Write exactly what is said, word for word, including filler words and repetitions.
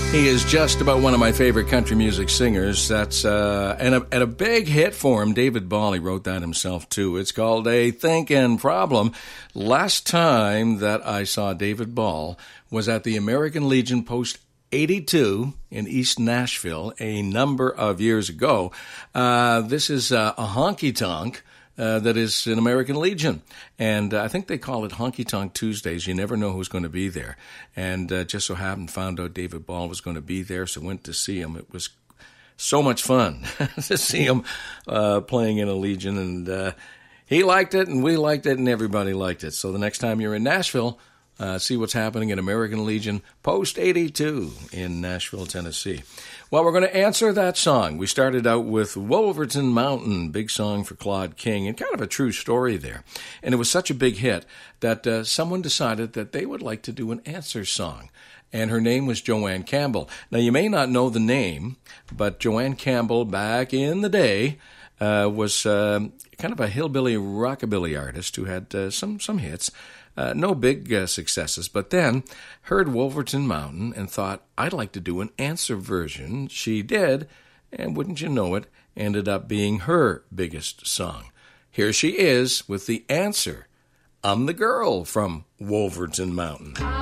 He is just about one of my favorite country music singers. That's uh, and, a, and a big hit for him. David Ball, he wrote that himself, too. It's called A Thinkin' Problem. Last time that I saw David Ball was at the American Legion Post eighty-two in East Nashville a number of years ago. Uh, this is uh, a honky-tonk. Uh, that is an American Legion. And uh, I think they call it Honky Tonk Tuesdays. You never know who's going to be there. And uh, just so happened, found out David Ball was going to be there, so went to see him. It was so much fun to see him uh, playing in a Legion. And uh, he liked it, and we liked it, and everybody liked it. So the next time you're in Nashville, uh, see what's happening at American Legion Post eighty-two in Nashville, Tennessee. Well, we're going to answer that song. We started out with Wolverton Mountain, big song for Claude King, and kind of a true story there. And it was such a big hit that uh, someone decided that they would like to do an answer song. And her name was Joanne Campbell. Now, you may not know the name, but Joanne Campbell, back in the day, uh, was uh, kind of a hillbilly rockabilly artist who had uh, some, some hits. Uh, no big uh, successes, but then heard Wolverton Mountain and thought, I'd like to do an answer version. She did, and wouldn't you know it, ended up being her biggest song. Here she is with the answer. I'm the girl from Wolverton Mountain.